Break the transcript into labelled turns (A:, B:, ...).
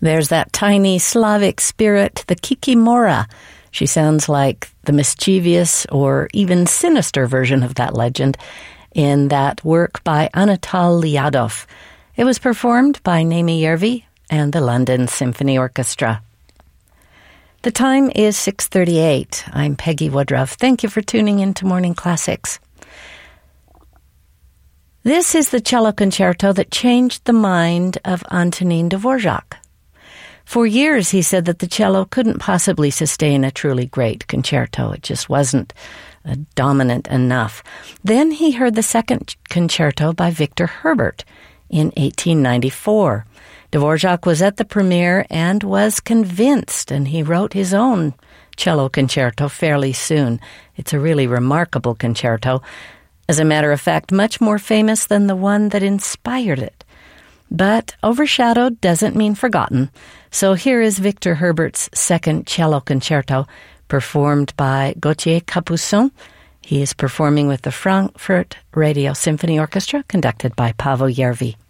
A: There's that tiny Slavic spirit, the Kikimora. She sounds like the mischievous or even sinister version of that legend in that work by Anatol Liadov. It was performed by Naimi Järvi and the London Symphony Orchestra. The time is 6:38. I'm Peggy Woodruff. Thank you for tuning in to Morning Classics. This is the cello concerto that changed the mind of Antonin Dvorak. For years, he said that the cello couldn't possibly sustain a truly great concerto. It just wasn't dominant enough. Then he heard the second concerto by Victor Herbert in 1894. Dvorak was at the premiere and was convinced, and he wrote his own cello concerto fairly soon. It's a really remarkable concerto. As a matter of fact, much more famous than the one that inspired it. But overshadowed doesn't mean forgotten. So here is Victor Herbert's second cello concerto, performed by Gauthier Capuçon. He is performing with the Frankfurt Radio Symphony Orchestra, conducted by Paavo Järvi.